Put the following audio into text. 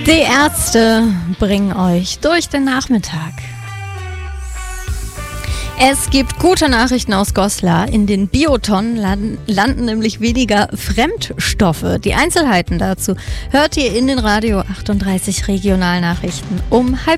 Die Ärzte bringen euch durch den Nachmittag. Es gibt gute Nachrichten aus Goslar. In den Biotonnen landen nämlich weniger Fremdstoffe. Die Einzelheiten dazu hört ihr in den Radio 38 Regionalnachrichten um 12:30.